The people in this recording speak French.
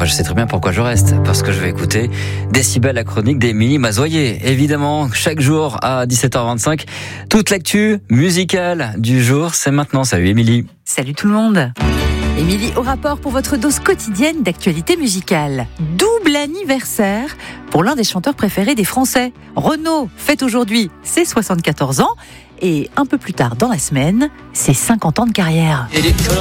je sais très bien pourquoi je reste, parce que je vais écouter Décibel, la chronique d'Émilie Mazoyer. Évidemment, chaque jour à 17h25, toute l'actu musicale du jour, c'est maintenant. Salut Émilie. Salut tout le monde. Émilie, au rapport pour votre dose quotidienne d'actualité musicale. Double anniversaire pour l'un des chanteurs préférés des Français. Renaud fête aujourd'hui ses 74 ans et un peu plus tard dans la semaine, ses 50 ans de carrière. Et les colonnes